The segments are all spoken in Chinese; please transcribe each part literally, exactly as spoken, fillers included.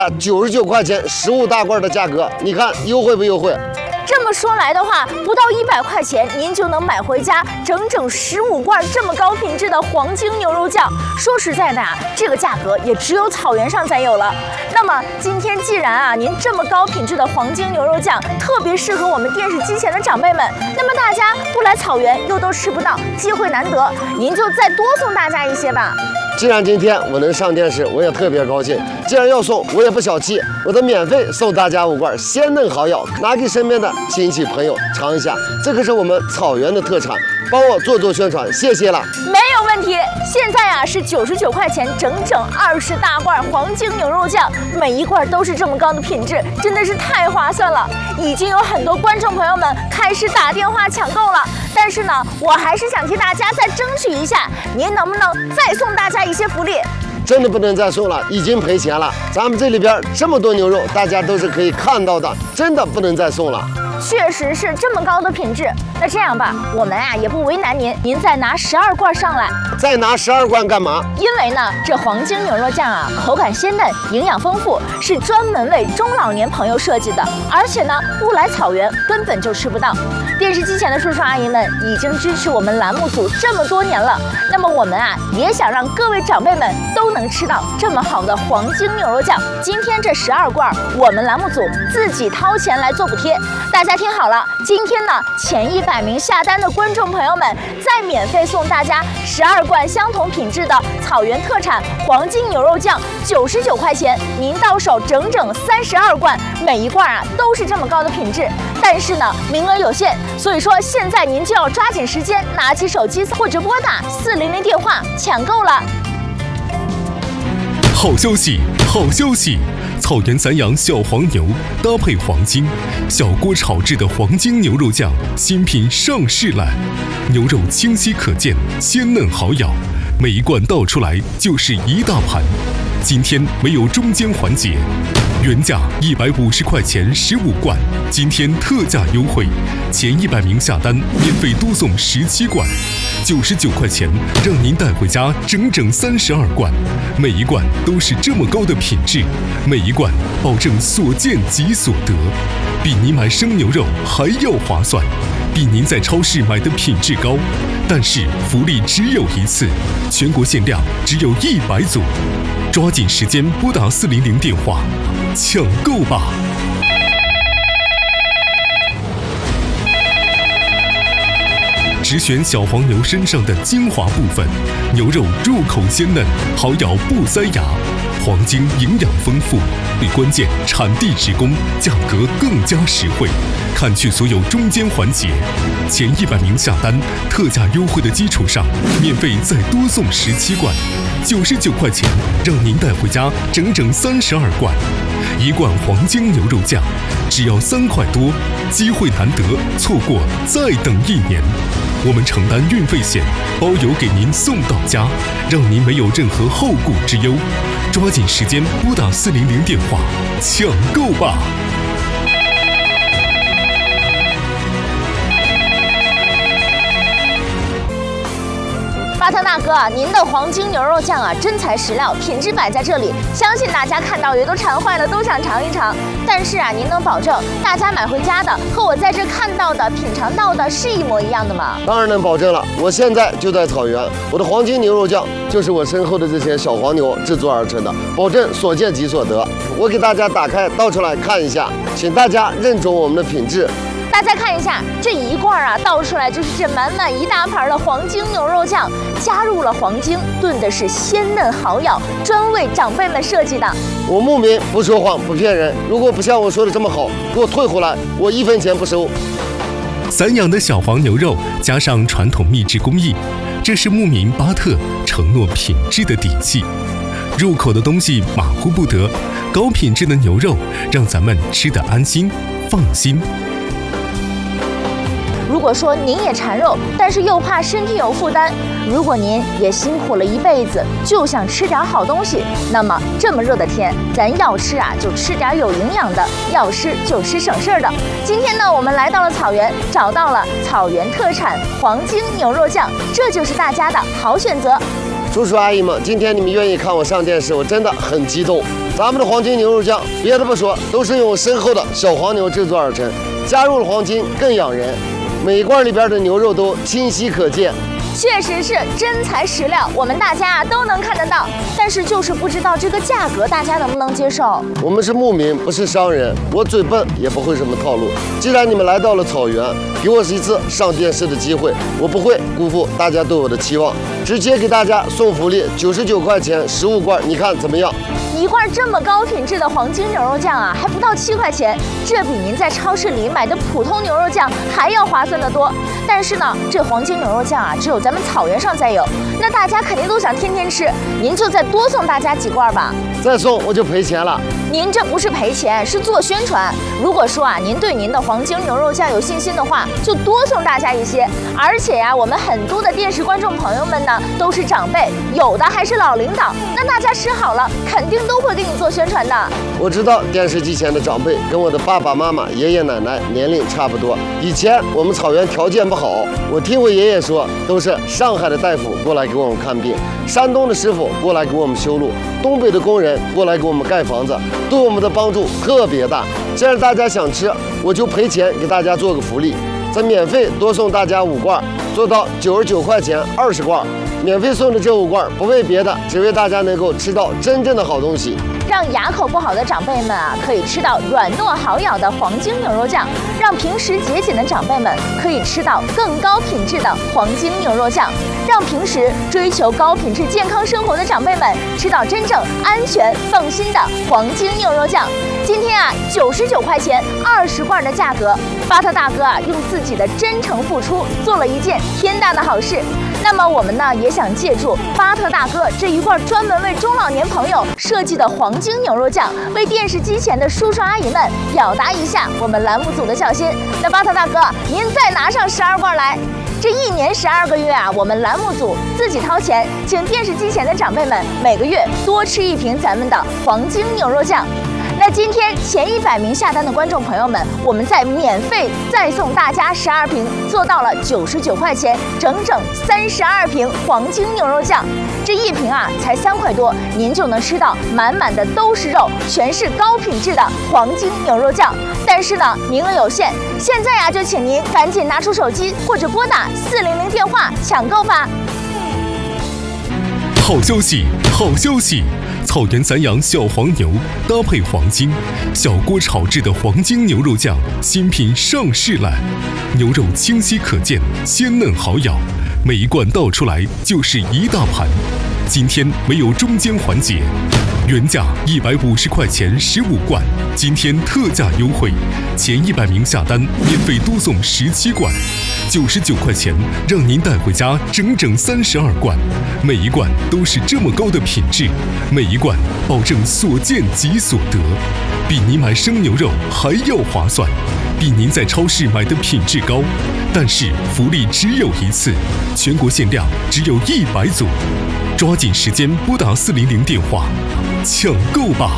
九十九块钱十五大罐的价格，你看优惠不优惠？ 这么说来的话，不到一百块钱，您就能买回家整整十五罐这么高品质的黄金牛肉酱。说实在的啊，这个价格也只有草原上才有了。那么今天既然啊，您这么高品质的黄金牛肉酱特别适合我们电视机前的长辈们，那么大家不来草原又都吃不到，机会难得，您就再多送大家一些吧。 既然今天我能上电视，我也特别高兴。既然要送，我也不小气，我的免费送大家五罐鲜嫩好药，拿给身边的亲戚朋友尝一下。这可是我们草原的特产，帮我做做宣传，谢谢了。 没有问题。现在啊是九十九块钱，整整二十大罐黄金牛肉酱，每一罐都是这么高的品质，真的是太划算了。已经有很多观众朋友们开始打电话抢购了。但是呢，我还是想替大家再争取一下，您能不能再送大家一些福利？ 真的不能再送了，已经赔钱了。咱们这里边这么多牛肉，大家都是可以看到的，真的不能再送了。 确实是这么高的品质。那这样吧，我们啊也不为难您，您再拿十二罐上来。 再拿十二罐干嘛？ 因为呢，这黄金牛肉酱啊，口感鲜嫩，营养丰富，是专门为中老年朋友设计的。而且呢，不来草原根本就吃不到。电视机前的叔叔阿姨们已经支持我们栏目组这么多年了，那么我们啊也想让各位长辈们都能吃到这么好的黄金牛肉酱。今天这十二罐，我们栏目组自己掏钱来做补贴。大家听好了，今天呢前一百名下单的观众朋友们，再免费送大家十二罐相同品质的草原特产黄金牛肉酱，九十九块钱，您到手整整三十二罐，每一罐啊都是这么高的品质。但是呢，名额有限，所以说现在您就要抓紧时间，拿起手机或者拨打四零零电话抢购了。 好消息，好消息！草原散养小黄牛搭配黄金，小锅炒制的黄金牛肉酱新品上市了。牛肉清晰可见，鲜嫩好咬，每一罐倒出来就是一大盘。今天没有中间环节，原价一百五十块钱十五罐，今天特价优惠，前一百名下单免费多送十七罐。九十九块钱，让您带回家整整三十二罐，每一罐都是这么高的品质，每一罐保证所见即所得，比您买生牛肉还要划算，比您在超市买的品质高。但是福利只有一次，全国限量只有一百组，抓紧时间拨打四零零电话抢购吧。只选小黄牛身上的精华部分，牛肉入口鲜嫩，好咬不塞牙。黄金营养丰富，最关键产地直供，价格更加实惠。看去所有中间环节，前一百名下单，特价优惠的基础上，免费再多送十七罐，九十九块钱，让您带回家整整三十二罐。一罐黄金牛肉酱只要三块多，机会难得，错过再等一年。我们承担运费险，包邮给您送到家，让您没有任何后顾之忧。抓紧时间拨打四零零电话抢购吧。 巴特纳哥，您的黄金牛肉酱啊，真材实料，品质摆在这里，相信大家看到也都馋坏了，都想尝一尝。但是啊，您能保证大家买回家的和我在这看到的、品尝到的是一模一样的吗？ 当然能保证了，我现在就在草原，我的黄金牛肉酱就是我身后的这些小黄牛制作而成的，保证所见即所得。我给大家打开倒出来看一下，请大家认准我们的品质。 大家看一下，这一罐啊倒出来就是这满满一大盘的黄金牛肉酱，加入了黄金，炖的是鲜嫩好咬，专为长辈们设计的。 我牧民不说谎不骗人，如果不像我说的这么好，给我退回来，我一分钱不收。 散养的小黄牛肉加上传统秘制工艺，这是牧民巴特承诺品质的底气。入口的东西马虎不得，高品质的牛肉让咱们吃得安心放心。 如果说您也馋肉，但是又怕身体有负担，如果您也辛苦了一辈子，就想吃点好东西，那么这么热的天，咱要吃啊就吃点有营养的，要吃就吃省事儿的。今天呢，我们来到了草原，找到了草原特产黄金牛肉酱，这就是大家的好选择。 叔叔阿姨们，今天你们愿意看我上电视，我真的很激动。咱们的黄金牛肉酱，别的不说，都是用深厚的小黄牛制作而成，加入了黄金更养人。每一罐里边的牛肉都清晰可见。 确实是真材实料，我们大家啊都能看得到，但是就是不知道这个价格大家能不能接受。 我们是牧民，不是商人，我嘴笨也不会什么套路。既然你们来到了草原，给我是一次上电视的机会，我不会辜负大家对我的期望，直接给大家送福利，九十九块钱十五罐，你看怎么样？ 一罐这么高品质的黄金牛肉酱啊，还不到七块钱，这比您在超市里买的普通牛肉酱还要划算得多。但是呢，这黄金牛肉酱啊，只有咱们草原上才有，那大家肯定都想天天吃，您就再多送大家几罐吧。 再送我就赔钱了。 您这不是赔钱，是做宣传。如果说啊，您对您的黄金牛肉酱有信心的话，就多送大家一些。而且呀、啊，我们很多的电视观众朋友们呢，都是长辈，有的还是老领导，那大家吃好了，肯定都会给你做宣传的。 我知道电视机前的长辈跟我的爸爸妈妈、爷爷奶奶年龄差不多。以前我们草原条件不好，我听我爷爷说，都是上海的大夫过来给我们看病，山东的师傅过来给我们修路，东北的工人过来给我们盖房子，对我们的帮助特别大。既然大家想吃，我就赔钱给大家做个福利，再免费多送大家五罐，做到九十九块钱二十罐。免费送的这五罐不为别的，只为大家能够吃到真正的好东西。 让牙口不好的长辈们啊，可以吃到软糯好咬的黄金牛肉酱；让平时节俭的长辈们可以吃到更高品质的黄金牛肉酱；让平时追求高品质健康生活的长辈们吃到真正安全放心的黄金牛肉酱。今天啊，九十九块钱二十罐的价格，巴特大哥啊用自己的真诚付出做了一件天大的好事。那么我们呢也想借助巴特大哥这一罐专门为中老年朋友设计的黄金牛肉酱，为电视机前的叔叔阿姨们表达一下我们栏目组的孝心。那巴特大哥，您再拿上十二罐来。这一年十二个月啊，我们栏目组自己掏钱，请电视机前的长辈们每个月多吃一瓶咱们的黄金牛肉酱。那今天前一百名下单的观众朋友们，我们再免费再送大家十二瓶，做到了九十九块钱，整整三十二瓶黄金牛肉酱。这一瓶啊才三块多，您就能吃到满满的都是肉，全是高品质的黄金牛肉酱。但是呢，名额有限，现在呀就请您赶紧拿出手机或者拨打四零零电话抢购吧。 好消息，好消息！草原散养小黄牛搭配黄金，小锅炒制的黄金牛肉酱新品上市了。牛肉清晰可见，鲜嫩好咬，每一罐倒出来就是一大盘。今天没有中间环节，原价一百五十块钱十五罐，今天特价优惠，前一百名下单免费多送十七罐。九十九块钱，让您带回家整整三十二罐，每一罐都是这么高的品质，每一罐保证所见即所得，比您买生牛肉还要划算，比您在超市买的品质高。但是福利只有一次，全国限量只有一百组，抓紧时间拨打四零零电话抢购吧。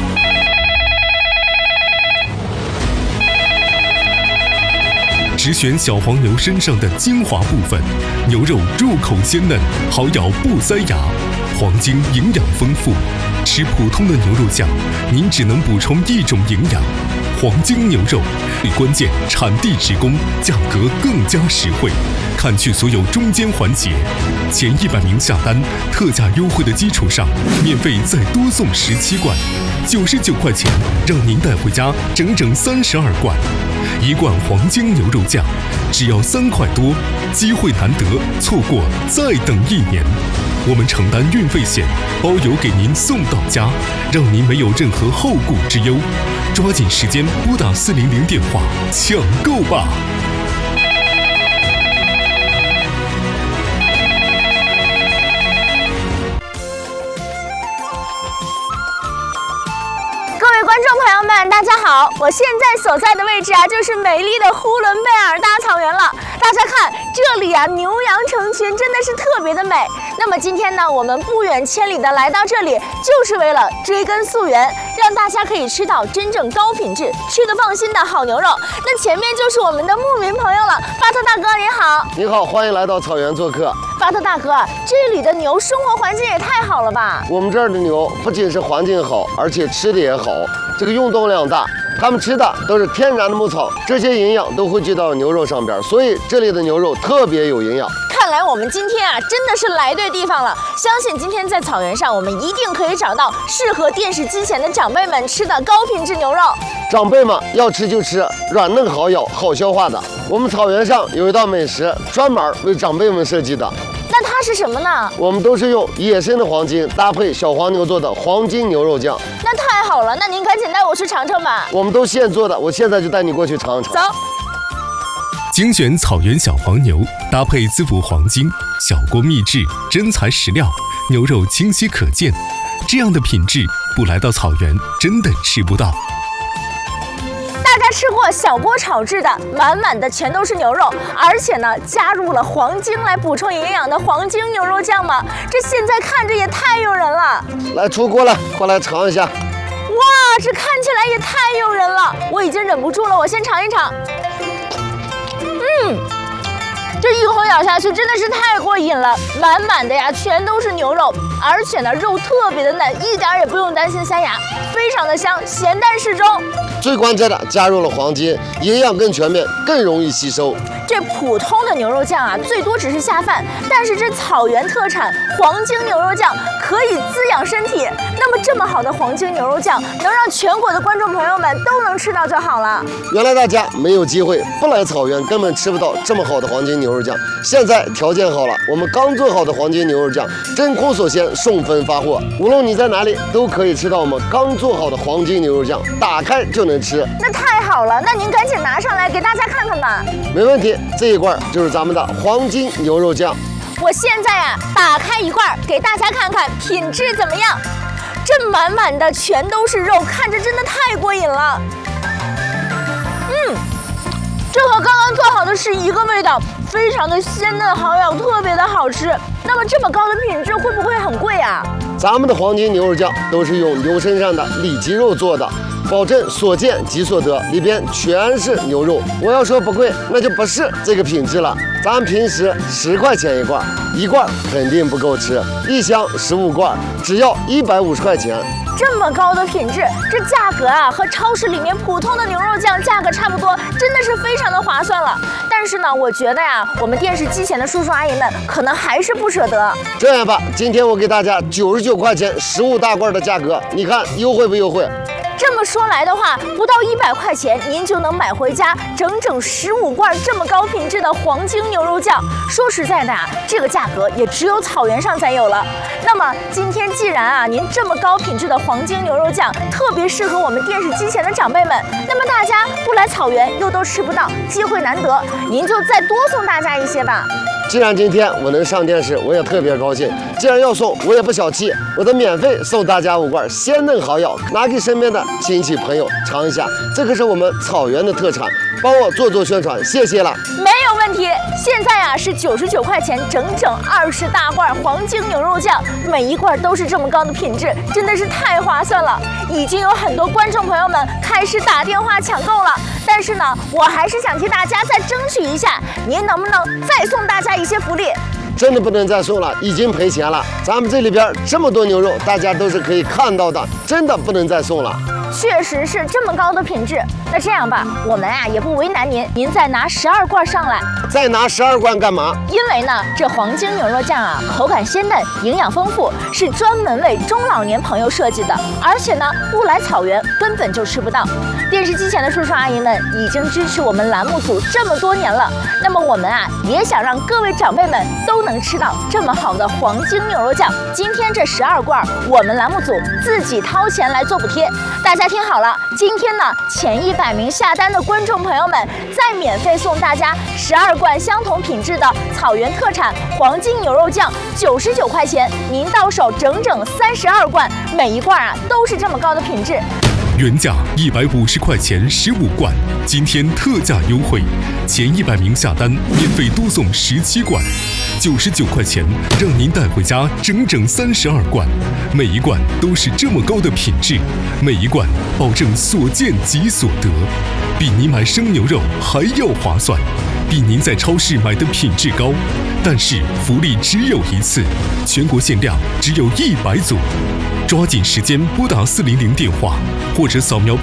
只选小黄牛身上的精华部分，牛肉入口鲜嫩，好咬不塞牙。黄金营养丰富，吃普通的牛肉酱，您只能补充一种营养。黄金牛肉，关键产地直供，价格更加实惠，砍去所有中间环节。前一百名下单，特价优惠的基础上，免费再多送十七罐，九十九块钱，让您带回家整整三十二罐。一罐黄金牛肉酱只要三块多，机会难得，错过再等一年。我们承担运费险，包邮给您送到家，让您没有任何后顾之忧。抓紧时间拨打四零零电话抢购吧。 观众朋友们，大家好！我现在所在的位置啊，就是美丽的呼伦贝尔大草原了。大家看，这里啊，牛羊成群，真的是特别的美。那么今天呢，我们不远千里的来到这里，就是为了追根溯源，让大家可以吃到真正高品质、吃得放心的好牛肉。那前面就是我们的牧民朋友了，巴特大哥您好。 您好，欢迎来到草原做客。 巴巴特大哥，这里的牛生活环境也太好了吧？ 我们这儿的牛不仅是环境好，而且吃的也好，这个运动量大。它们吃的都是天然的牧草，这些营养都汇聚到牛肉上边，所以这里的牛肉特别有营养。 看来我们今天啊，真的是来对地方了。相信今天在草原上，我们一定可以找到适合电视机前的长辈们吃的高品质牛肉。 长辈们要吃就吃软嫩好咬、好消化的。我们草原上有一道美食，专门为长辈们设计的。 那它是什么呢？ 我们都是用野生的黄金搭配小黄牛做的黄金牛肉酱。 那太好了，那您赶紧带我去尝尝吧。 我们都现做的，我现在就带你过去尝尝。 走。 精选草原小黄牛，搭配滋补黄金，小锅秘制，真材实料，牛肉清晰可见。这样的品质，不来到草原真的吃不到。 大家吃过小锅炒制的，满满的全都是牛肉，而且呢加入了黄精来补充营养的黄金牛肉酱吗？这现在看着也太诱人了。 来出锅了，快来尝一下。 哇，这看起来也太诱人了，我已经忍不住了，我先尝一尝。嗯，这一口咬下去真的是太过瘾了，满满的呀全都是牛肉，而且呢肉特别的嫩，一点也不用担心塞牙，非常的香，咸淡适中。 最关键的加入了黄金，营养更全面，更容易吸收。 这普通的牛肉酱啊，最多只是下饭，但是这草原特产黄金牛肉酱可以滋养身体。那么这么好的黄金牛肉酱，能让全国的观众朋友们都能吃到就好了。 原来大家没有机会，不来草原根本吃不到这么好的黄金牛肉酱。现在条件好了，我们刚做好的黄金牛肉酱真空锁鲜，送分发货，无论你在哪里都可以吃到我们刚做好的黄金牛肉酱，打开就能吃。 那太好了，那您赶紧拿上来给大家看看吧。 没问题，这一罐就是咱们的黄金牛肉酱。 我现在啊，打开一罐给大家看看品质怎么样。这满满的全都是肉，看着真的太过瘾了。嗯，这和刚刚做好的是一个味道，非常的鲜嫩好咬，特别的好吃。那么这么高的品质会不会很贵啊？ 咱们的黄金牛肉酱都是用牛身上的里脊肉做的，保证所见即所得，里边全是牛肉。我要说不贵，那就不是这个品质了。咱平时十块钱一罐，一罐肯定不够吃，一箱十五罐，只要一百五十块钱。 这么高的品质，这价格啊和超市里面普通的牛肉酱价格差不多，真的是非常的划算了。但是呢，我觉得呀，我们电视机前的叔叔阿姨们可能还是不舍得。 这样吧，今天我给大家九十九块钱十五大罐的价格，你看优惠不优惠？ 这么说来的话，不到一百块钱，您就能买回家整整十五罐这么高品质的黄金牛肉酱。说实在的啊，这个价格也只有草原上才有了。那么今天既然啊，您这么高品质的黄金牛肉酱特别适合我们电视机前的长辈们，那么大家不来草原又都吃不到，机会难得，您就再多送大家一些吧。 既然今天我能上电视，我也特别高兴。既然要送，我也不小气，我的免费送大家五罐鲜嫩好咬，拿给身边的亲戚朋友尝一下。这可是我们草原的特产，帮我做做宣传，谢谢了。 没有问题。现在啊是九十九块钱，整整二十大罐黄金牛肉酱，每一罐都是这么高的品质，真的是太划算了。已经有很多观众朋友们开始打电话抢购了。但是呢，我还是想替大家再争取一下，您能不能再送大家一些福利？ 真的不能再送了，已经赔钱了。咱们这里边这么多牛肉，大家都是可以看到的，真的不能再送了。 确实是这么高的品质。那这样吧，我们啊也不为难您，您再拿十二罐上来。 再拿十二罐干嘛？ 因为呢，这黄金牛肉酱啊，口感鲜嫩，营养丰富，是专门为中老年朋友设计的，而且呢，不来草原根本就吃不到。电视机前的叔叔阿姨们已经支持我们栏目组这么多年了，那么我们啊也想让各位长辈们都能吃到这么好的黄金牛肉酱。今天这十二罐，我们栏目组自己掏钱来做补贴。大家听好了，今天呢前一百名下单的观众朋友们，再免费送大家十二罐相同品质的草原特产黄金牛肉酱，九十九块钱，您到手整整三十二罐，每一罐啊都是这么高的品质。 原价一百五十块钱十五罐，今天特价优惠，前一百名下单免费多送十七罐，九十九块钱让您带回家整整三十二罐，每一罐都是这么高的品质，每一罐保证所见即所得，比你买生牛肉还要划算。 比您在超市买的品质高，但是福利只有一次，全国限量只有一百组，抓紧时间拨打四零零电话，或者扫描